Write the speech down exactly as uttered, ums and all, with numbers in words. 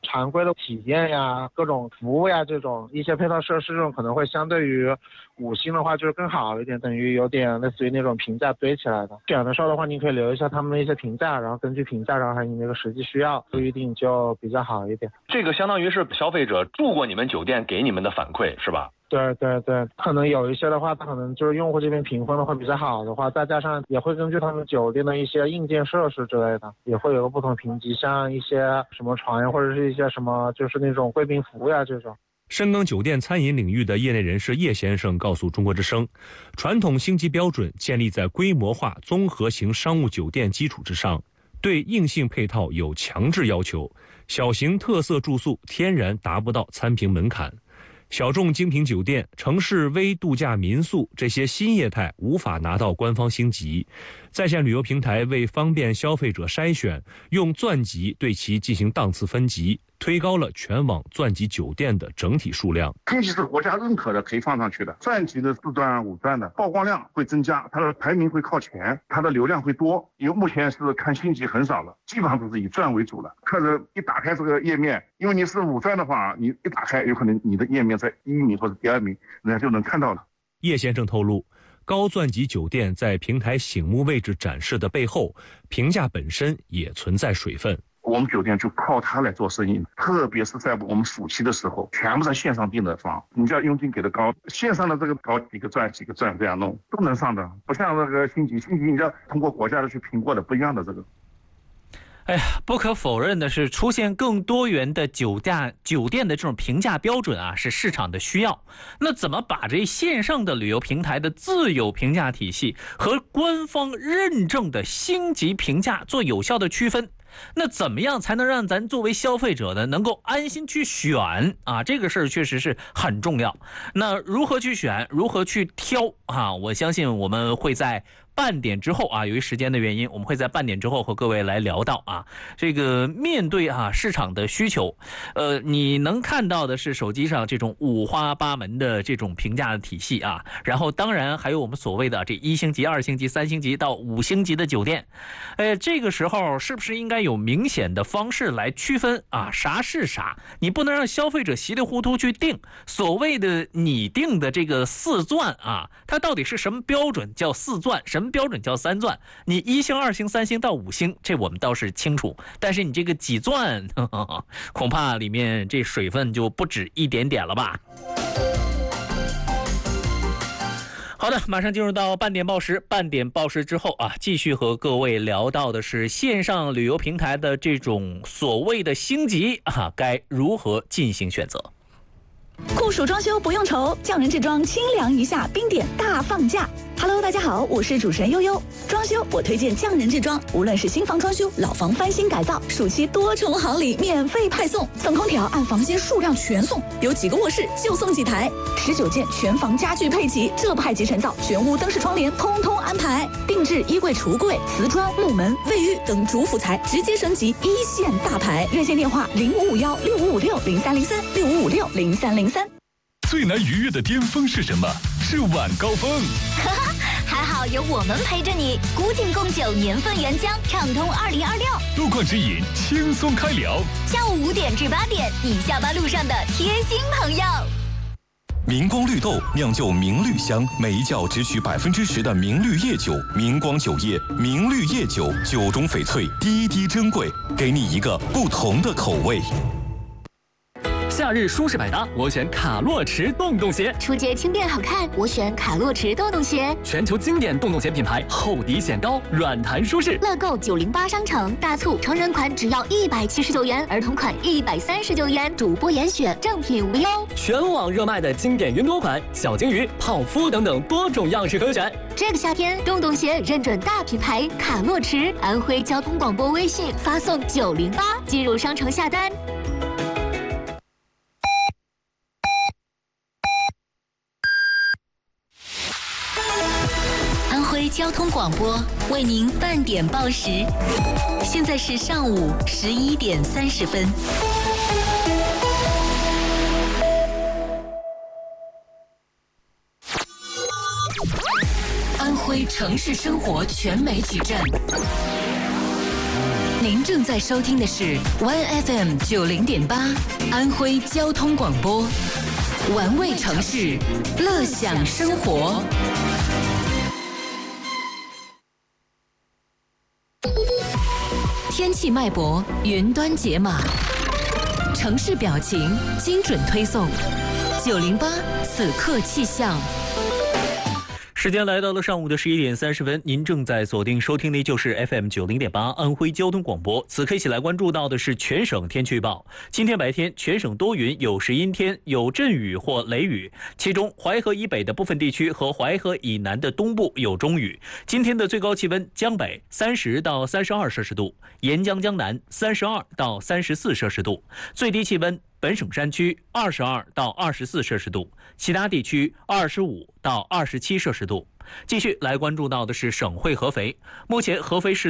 常规的体验呀、各种服务呀这种一些配套设施，这种可能会相对于五星的话就是更好一点，等于有点类似于那种评价堆起来的。选的时候的话，你可以留一下他们的一些评价，然后根据评价，然后还有你那个实际需要不一定就比较好一点。 这个相当于是消费者住过你们酒店给你们的反馈是吧？ 对对对，可能有一些的话，他可能就是用户这边评分的话比较好的话，再加上也会根据他们酒店的一些硬件设施之类的，也会有个不同评级，像一些什么床呀，或者是一些什么就是那种贵宾服呀这种。 深耕酒店餐饮领域的业内人士叶先生告诉中国之声，传统星级标准建立在规模化综合型商务酒店基础之上，对硬性配套有强制要求，小型特色住宿天然达不到参评门槛。小众精品酒店、城市微度假民宿这些新业态无法拿到官方星级，在线旅游平台为方便消费者筛选，用钻级对其进行档次分级，推高了全网钻级酒店的整体数量。 星级是国家认可的，可以放上去的。钻级的四钻、五钻的曝光量会增加，它的排名会靠前，它的流量会多。因为目前是看星级很少了，基本上都是以钻为主了。客人一打开这个页面，因为你是五钻的话，你一打开，有可能你的页面在第一名或者第二名，人家就能看到了。 叶先生透露，高钻级酒店在平台醒目位置展示的背后，评价本身也存在水分。 我们酒店就靠它来做生意，特别是在我们暑期的时候，全部在线上订的房，你只要佣金给的高，线上的这个高几个钻几个钻这样弄都能上的，不像那个星级，星级你要通过国家的去评过的，不一样的这个。 哎呀，不可否认的是，出现更多元的酒店酒店的这种评价标准啊，是市场的需要。那怎么把这线上的旅游平台的自有评价体系和官方认证的星级评价做有效的区分？那怎么样才能让咱作为消费者呢能够安心去选啊？这个事儿确实是很重要。那如何去选，如何去挑啊？我相信我们会在半点之后啊，由于时间的原因，我们会在半点之后和各位来聊到啊，这个面对啊市场的需求，呃，你能看到的是手机上这种五花八门的这种评价的体系啊，然后当然还有我们所谓的这一星级、二星级、三星级到五星级的酒店，呃，这个时候是不是应该有明显的方式来区分啊啥是啥？你不能让消费者稀里糊涂去定。所谓的你定的这个四钻啊，它到底是什么标准叫四钻？什么标准叫三钻？你一星、二星、三星到五星，这我们倒是清楚。但是你这个几钻，呵呵，恐怕里面这水分就不止一点点了吧。好的，马上进入到半点报时。半点报时之后啊，继续和各位聊到的是线上旅游平台的这种所谓的星级啊，该如何进行选择？ 酷暑装修不用愁，匠人制装清凉一下，冰点大放价。Hello， 大家好，我是主持人悠悠。装修我推荐匠人制装，无论是新房装修、老房翻新改造，暑期多重好礼免费派送，送空调按房间数量全送，有几个卧室就送几台，十九件全房家具配齐，这派级成造，全屋灯饰窗帘通通安排，定制衣柜、橱柜、瓷砖、木门、卫浴等主辅材直接升级，一线大牌。热线电话零五五幺六五五六零三零三六五五六零三零三。 最难逾越的巅峰是什么？是晚高峰。 哈哈，还好有我们陪着你。古井贡酒年份原浆，畅通二零二六。 路况指引，轻松开聊。 下午五点至八点，你下班路上的贴心朋友。 明光绿豆酿就明绿香，每一窖只取百分之十的明绿叶酒。明光酒业，明绿叶酒，酒中翡翠，滴滴珍贵，给你一个不同的口味。 夏日舒适百搭，我选卡洛驰洞洞鞋； 出街轻便好看，我选卡洛驰洞洞鞋。 全球经典洞洞鞋品牌，厚底显高，软弹舒适。 乐购九零八商城大促，成人款只要一百七十九元，儿童款一百三十九元，主播严选，正品无忧。 全网热卖的经典云朵款、小金鱼、泡芙等等多种样式可选。 这个夏天，洞洞鞋认准大品牌卡洛驰。安徽交通广播微信发送九零八进入商城下单。交通广播为您半点报时，现在是上午十一点三十分。安徽城市生活全媒体站。 您正在收听的是 One F M 九零点八安徽交通广播，玩味城市，乐享生活。天气脉搏，云端解码，城市表情，精准推送。九零八此刻气象。 时间来到了上午的十一点三十分，您正在锁定收听的就是 F M 九零点八安徽交通广播。此刻一起来关注到的是全省天气预报。今天白天全省多云，有时阴天，有阵雨或雷雨，其中淮河以北的部分地区和淮河以南的东部有中雨。今天的最高气温，江北三十到三十二摄氏度，沿江江南三十二到三十四摄氏度，最低气温本省山区二十二到二十四摄氏度，其他地区二十五到二十七摄氏度。继续来关注到的是省会合肥，目前合肥市